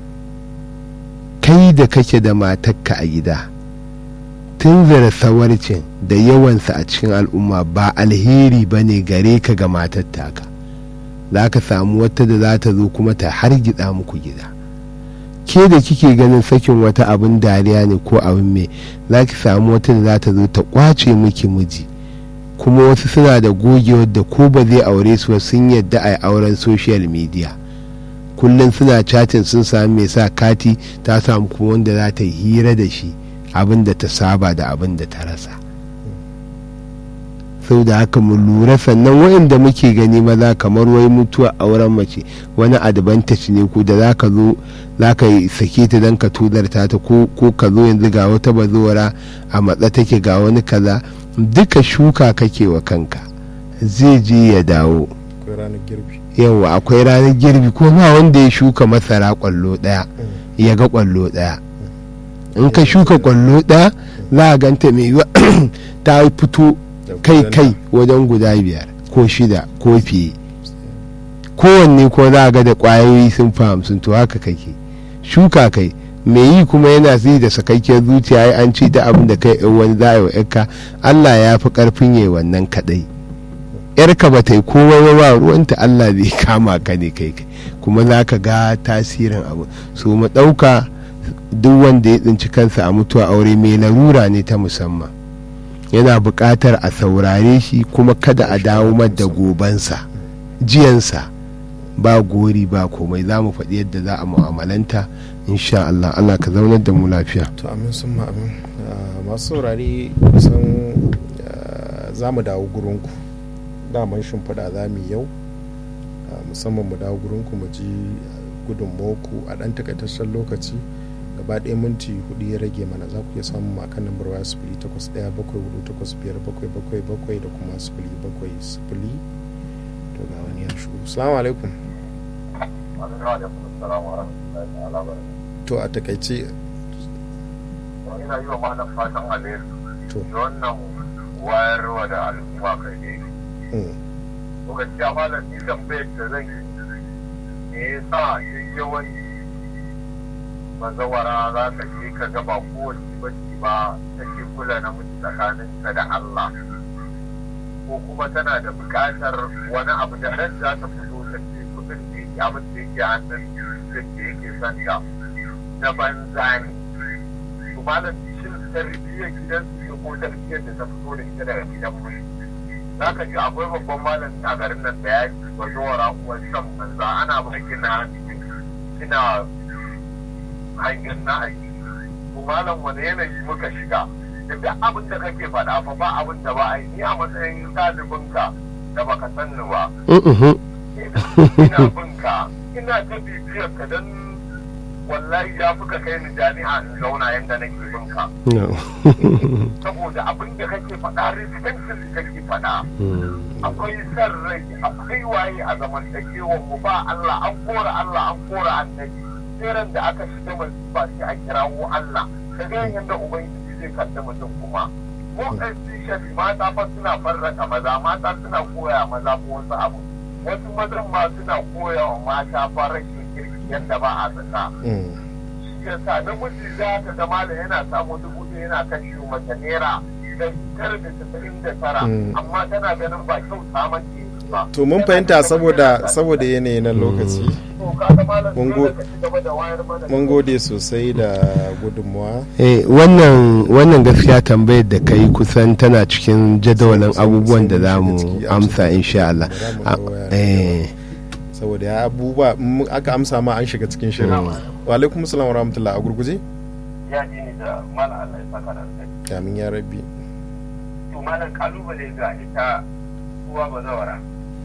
Kai da kake da matakka a gida, tunzura sawarcin da yawansa a cikin al'umma ba alheri ba ne gare ka ga matar taka. Za ka samu wata da za ta zo kuma ta hargitsa muku gida. Ke da kike ganin sakin wata abin dariya ne ko abin mai, za ki samu wata da za ta zo ta kwace miki miji. Kuma wasu suna da gogewar da ko ba zai aure su ba sun yadda a auren social media. Kullum suna chatin, sun sami mai sa kati, ta samu kuma wanda za ta hira da shi abin da ta saba da abin da ta rasa. sau da haka mu lura. Sannan wa'inda muke gani maza kamar wai mutuwa auren mace wani advantage ne ko da zaka zo zaka yi sake ta dan ka tudarta ta ko ka zo yanzu ga wata bazawara a matsa take ga wani kaza, duka shuka kake wa kanka, zai je ya dawo. Yawa akwai ranar girbi ko ba wanda ya shuka masara kwallo daya ya ga kwallo daya. In ka shuka kwallo daya za a ganta mai yiwa ta fito kai wajen guda 5 ko 6 ko fiye, kowanne ko za a ga da kwayoyi sun fi 50. to haka kake shuka kai mai yi kuma yana zai da sakakkiyar zuciya an ci da abin da kai wani za a yi wa yarka, Allah ya fi karfin yi wannan kadai. Yarka ba ta yi komai ba ruwanta, Allah zai kama ka ne kai kuma za ka ga tasirin abu. So mu ɗauka duk wanda ya tsinci kansa a mutuwa aure mai larura ne ta musamman, yana buƙatar a saurare shi kuma kada a dawo da gobansa jiyansa, ba gori ba komai. Za mu faɗi yadda za a mu'amalanta insha Allah. Allah ka zaunar da mu lafiya. To amin sun amin. Masu saurare kusan za mu dawo gurinku, daman shimfiɗa za mu yau, musamman mu dawo gurinku mu ji gudunmawarku a ɗan takaitaccen lokaci. Gaba ɗaya minti 4 ya rage mana. Za ku iya samun makan lambar waya 08174857777 da kuma 070. To ga wani ya shigo. Assalamu alaikum. To a takaice ina yi wa malam fatan alheri da wannan wayarwa da al'umma kai ne. To gaskiya malam ni tambayar da zan yi me yasa yawanci mazawara za ka je ka ga ba kowace bacci ba take kula namiji tsakaninta da Allah, ko kuma tana da buƙatar wani abu da nan za ta fito ta ce kudin da abin da yake hannun da yake son ta na banza ne. To malam shin tarbiyyar gidan su ko tarbiyyar da ta fito da ita daga gidan mu, za ka ji akwai babban malam a garin nan da ya ce mazawara kuwa shan banza ana ba kina hanyar na aiki. To malam wani yanayi muka shiga da duk abin da kake faɗa fa ba abin da ba a yi. Ni a matsayin ɗalibinka da baka sanni ba, ina binka, ina ta bibiyar ka don wallahi ya fi ka kai ni jami'a in zauna yadda nake binka. Saboda abin da kake faɗa respectfully kake faɗa, akwai san rai, akwai waye a zamantakewar mu, ba Allah, an kora annabi. Tseren da aka shiga masifa sai a kirawo Allah, ka ga yadda ubangiji zai kalli mutum kuma. Ko especially mata fa suna farraka maza, mata suna koya maza ko wasu abu, wasu mazan ma suna koya wa mata fa rashin kirki yadda ba a zata. Shi yasa namiji za ka ga malam yana samu 1000 yana kashe mata naira 999, amma tana ganin ba kyau samun ba. To mun fahimta saboda yanayi na lokaci. Mun gode sosai da gudunmuwa. Wannan gaskiya tambayar da kai kusan tana cikin jadawalin abubuwan da za mu amsa insha Allah. Saboda ya abubuwa aka amsa ma an shiga cikin shirin. Wa alaikum salam wa rahmatullah. A gurguje? Ya ji ni da malam Allah ya saka da alheri. Amin ya rabbi. To malam kalubale ga ita uwa bazawara.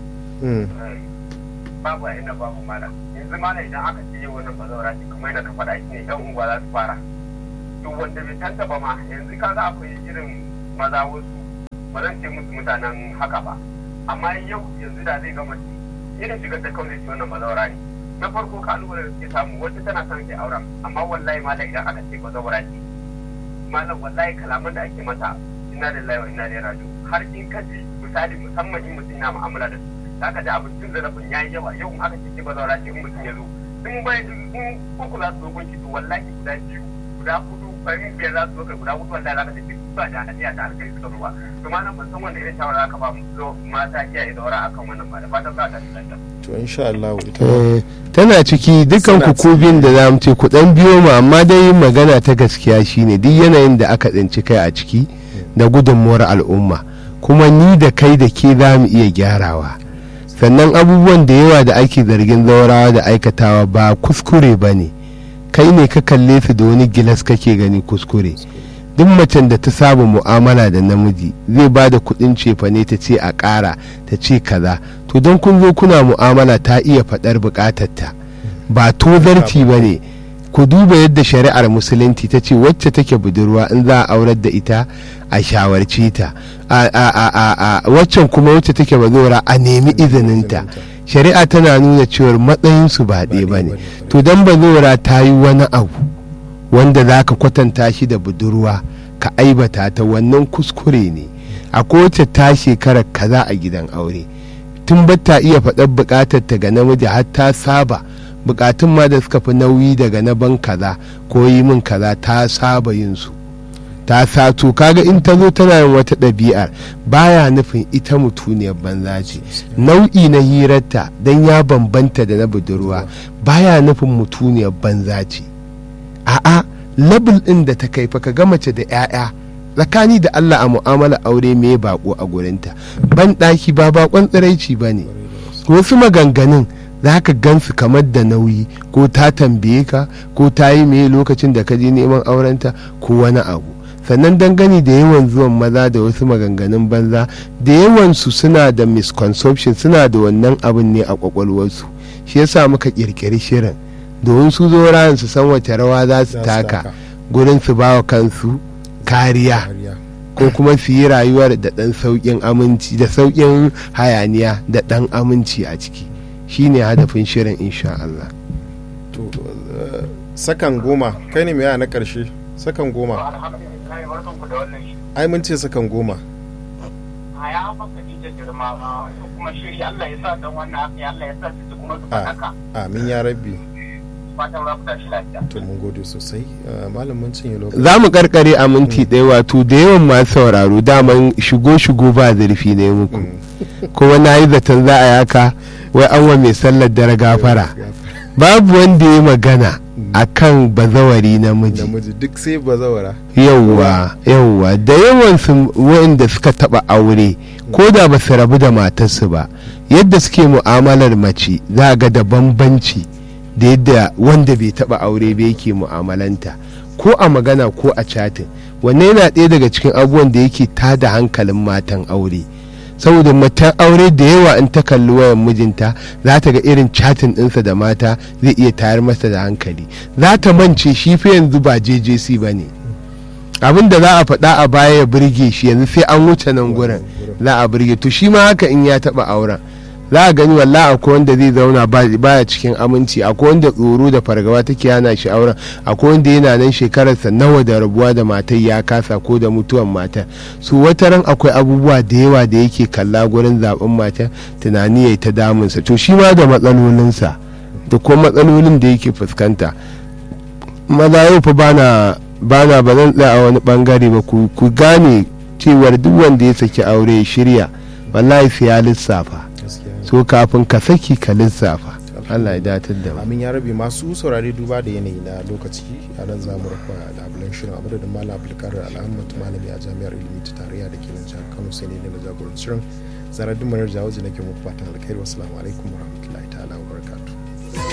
Babu a ina babu malam. Yanzu malam idan aka ce yau wannan bazawara ce kamar da ka faɗa shi ne yan unguwa za su fara. To wanda bai tanta ba ma yanzu kaga akwai irin maza wasu, ba zan ce musu mutanen haka ba, amma yau yanzu da zai gama irin shigar da kawai wannan bazawara ne. Na farko kalubale da suke samu wata tana son ta auren, amma wallahi malam idan aka ce bazawara ce, malam wallahi kalaman da ake mata inna lillahi wa inna ilaihi raji'un, har in ka ji misali musamman in mutum yana mu'amala da su zaka da abincin zarafin yayi yawa. Yau aka ce bazawara ce in mutum ya zo in bai in uku za su zo gunki to wallahi guda 2 guda 4 bayan 5 za su zo kai guda 4 wallahi zaka ce ba da hadiya ta alkai suka ruwa. To malam ban san wanda irin shawara aka ba mu mata iyaye da wara akan wannan ba da fatan za ta tsaya. To insha Allah tana ciki dukan kukubin da za mu ce ku dan biyo mu, amma dai magana ta gaskiya shine duk yanayin da aka tsinci kai a ciki da gudunmuwar al'umma, kuma ni da kai da ke za mu iya gyarawa. Sannan abubuwan da yawa da ake zargin zaurawa da aikatawa ba kuskure ba ne, kai ne ka kalle su da wani gilas kake gani kuskure. duk macen da ta saba mu'amala da namiji zai ba da kudin cefane ta ce a ƙara ta ce kaza, to don kun zo kuna mu'amala ta iya faɗar buƙatarta, ba tozarci ba ne. Ku duba yadda shari'ar musulunci ta ce wacce take budurwa in za a aurar da ita a shawarci ta, waccan kuma wacce take bazora a nemi izininta. Shari'a tana nuna cewar matsayinsu ba ɗaya ba ne. To don bazora ta yi wani abu wanda za ka kwatanta shi da budurwa ka aibata ta, wannan kuskure ne. Akwai wacce ta shekara kaza a gidan aure, tun ba ta iya faɗar buƙatar ta ga namiji har ta saba bukatun ma da suka fi nauyi daga na ban kaza ko yi min kaza ta saba yin su, ta sato. Kaga in ta zo tana yin wata ɗabi'ar baya nufin ita mutuniyar banza ce. Nau'i na hirarta don ya bambanta da na budurwa baya nufin mutuniyar banza ce. A'a, labul ɗin da ta kai fa ka ga mace da 'ya'ya tsakani da Allah a mu'amala aure me bako a gurinta, ban ɗaki ba bakon tsiraici ba ne. Wasu maganganun za ka gansu kamar da nauyi, ko ta tambaye ka ko ta yi mai lokacin da ka je neman aurenta ko wani abu. Sannan dangane da yawan zuwan maza da wasu maganganun banza, da yawansu suna da misconception, suna da wannan abin ne a kwakwalwarsu. Shi yasa muka kirkiri shirin domin su zo rayan su san wace rawa za su taka gurin su bawa kansu kariya, ko kuma su yi rayuwar da ɗan sauƙin aminci da sauƙin hayaniya da ɗan aminci a ciki. Shine hadafin shirin insha Allah. To sakan 10 kai ne mai na karshe, sakan 10. Ai mun ce sakan 10. Ya maka da girma kuma shiri Allah ya sa dan wannan Allah ya sa su kuma su haka. Amin ya rabbi. Fatan za ku tashi lafiya. To mun gode sosai. Malam mun cinye lokaci. Za mu karkare a minti ɗaya, wato da yawan masu sauraro daman shigo ba zurfi ne muku. Kuma na yi zaton za a yaka wai an wa mai sallar dare gafara. Babu wanda ya magana a kan bazawari namiji duk sai bazawara. Yawwa da yawan su waɗanda suka taɓa aure ko da ba su rabu da matarsu ba, yadda suke mu'amalar mace za ga da bambanci da yadda wanda bai taɓa aure ba yake mu'amalanta, ko a magana ko a chatin. Wannan yana ɗaya daga cikin abubuwan da yake tada hankalin matan aure, saboda matan aure da yawa in ta kalli wayan mijinta za ta ga irin chatin ɗinsa da mata zai iya tayar masa da hankali. Za ta mance shi fa yanzu ba JJC ba ne, abin da za a faɗa a baya ya burge shi yanzu sai an wuce nan gurin za a burge. To shi ma haka in ya taɓa auren za a gani wallahi akwai wanda zai zauna baya cikin aminci, akwai wanda tsoro da fargaba take hana shi auren, akwai wanda yana nan shekararsa nawa da rabuwa da matar ya kasa ko da mutuwan matar. Su wata ran akwai abubuwa da yawa da yake kalla gurin zaben matar, tunani yayi ta damunsa. To shi ma da matsalolinsa da kuma matsalolin da yake fuskanta. Maza yau fa bana ba zan tsaya a wani bangare ba, ku gane cewar duk wanda ya saki aure ya shirya wallahi sai ya lissafa. So kafin ka saki ka lissafa. Allah ya datar da mu. Amin ya rabi. Masu saurare duba da yanayi na lokaci a nan zamu rufa da abulan shirin abu da Malam Abdulkadir Alhamdu malami a Jami'ar Ilimi ta Tarayya da ke nan jihar Kano, sai ne na jagorancin shirin Zaradin Manar Jawoji nake muku fatan alkhairi. Wassalamu alaikum warahmatullahi ta'ala wabarakatuh.